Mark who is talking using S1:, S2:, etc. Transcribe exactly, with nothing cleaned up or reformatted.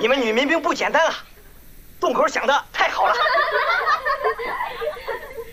S1: 你们女民兵不简单啊，洞口想的太好了。